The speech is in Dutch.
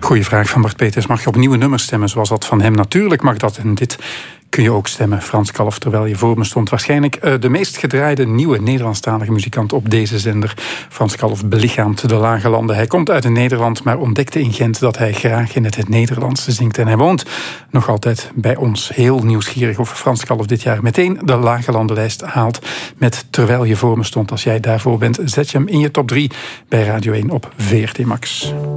Goeie vraag van Bart Peters. Mag je op nieuwe nummers stemmen zoals dat van hem? Natuurlijk mag dat. En dit kun je ook stemmen. Frans Kalf, terwijl je voor me stond. Waarschijnlijk de meest gedraaide nieuwe Nederlandstalige muzikant op deze zender. Frans Kalf belichaamt de Lage Landen. Hij komt uit Nederland, maar ontdekte in Gent dat hij graag in het Nederlands zingt. En hij woont nog altijd bij ons. Heel nieuwsgierig of Frans Kalf dit jaar meteen de Lage Landenlijst haalt. Met Terwijl je voor me stond. Als jij daarvoor bent, zet je hem in je top 3 bij Radio 1 op VRT Max.